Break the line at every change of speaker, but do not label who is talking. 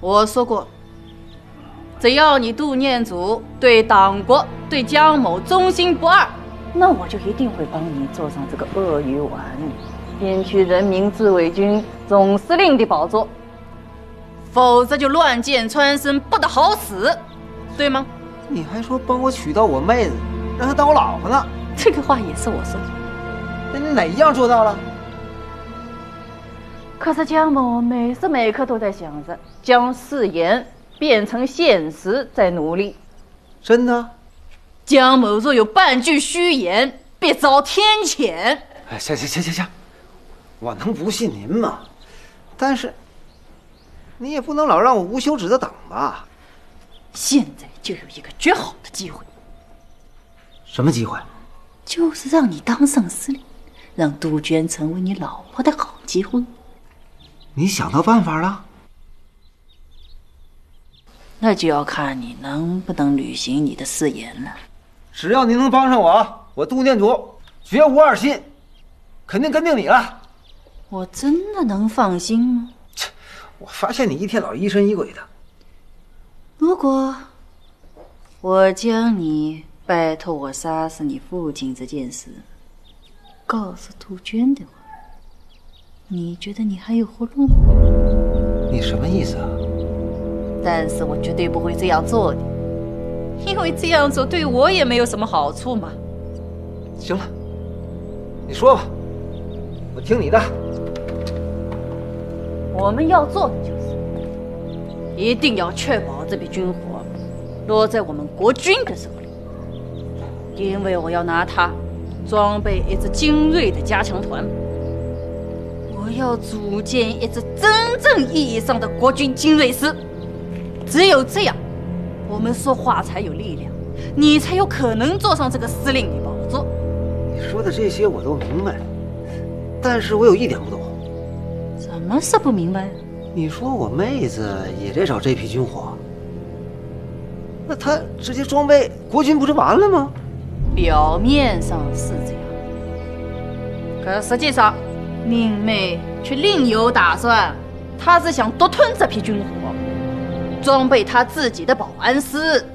我说过，只要你杜念祖对党国、对江某忠心不二，那我就一定会帮你坐上这个鳄鱼丸，领取人民自卫军总司令的宝座。否则就乱箭穿身，不得好死，对吗？
你还说帮我娶到我妹子，让她当我老婆呢？
这个话也是我说的。
那你哪一样做到了？
可是江某每时每刻都在想着将誓言变成现实，在努力。
真的？
江某若有半句虚言，必遭天谴。
哎，行，我能不信您吗？但是你也不能老让我无休止的等吧？
现在就有一个绝好的机会。
什么机会？
就是让你当上司令，让杜鹃成为你老婆的好机会。
你想到办法了？
那就要看你能不能履行你的誓言了。
只要您能帮上我杜念祖绝无二心，肯定跟定你了。
我真的能放心吗？
我发现你一天老疑神疑鬼的。
如果我将你拜托我杀死你父亲这件事告诉杜鹃的话，你觉得你还有活路吗？
你什么意思啊？
但是我绝对不会这样做的，因为这样做对我也没有什么好处嘛。
行了，你说吧，我听你的。
我们要做的就是一定要确保这批军火落在我们国军的手里，因为我要拿它装备一支精锐的加强团，我要组建一支真正意义上的国军精锐师。只有这样，我们说话才有力量，你才有可能坐上这个司令的宝座。
你说的这些我都明白，但是我有一点不懂。
什么是不明白？
你说我妹子也在找这批军火，那她直接装备国军不就完了吗？
表面上是这样，可实际上令妹却另有打算。她是想独吞这批军火，装备她自己的保安师。